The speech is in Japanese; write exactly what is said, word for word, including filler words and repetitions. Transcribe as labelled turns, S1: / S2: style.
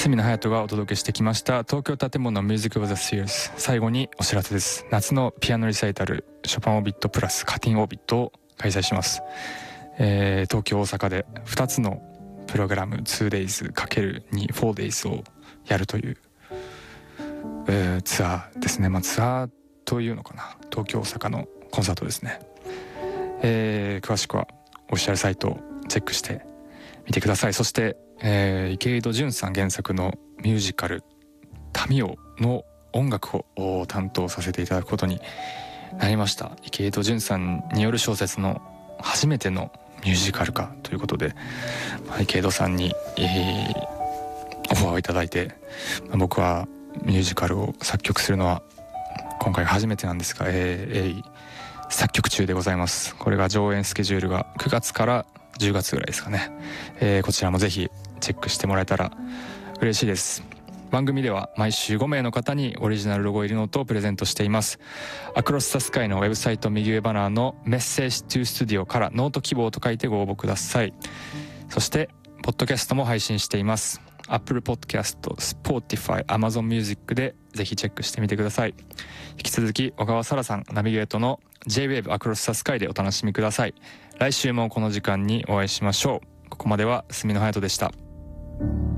S1: 住野隼人がお届けしてきました東京建物ミュージック・オブ・ザ・スイヤーズ。最後にお知らせです。夏のピアノリサイタルショパンオービットプラスカティンオービットを開催します、えー、東京大阪でふたつのプログラム ツーデイズ×に フォーデイズ をやるという、えー、ツアーですね。まあ、ツアーというのかな、東京大阪のコンサートですね。えー、詳しくはオフィシャルサイトをチェックしてみてください。そして、えー、池井戸潤さん原作のミュージカル民王の音楽を担当させていただくことになりました。池井戸潤さんによる小説の初めてのミュージカル化ということで、まあ、池井戸さんに、えー、オファーをいただいて、まあ、僕はミュージカルを作曲するのは今回初めてなんですが、えー、作曲中でございます。これが上演スケジュールがくがつからじゅうがつぐらいですかね、えー、こちらもぜひチェックしてもらえたら嬉しいです。番組では毎週ごめいの方にオリジナルロゴ入りノートをプレゼントしています。アクロスザスカイのウェブサイト右上バナーのメッセージトゥスタジオからノート希望と書いてご応募ください。そしてポッドキャストも配信しています。 Apple Podcast、Spotify、Amazon Music でぜひチェックしてみてください。引き続き小川沙羅さんナビゲートの ジェイウェーブ アクロスザスカイでお楽しみください。来週もこの時間にお会いしましょう。ここまでは住野隼人でした。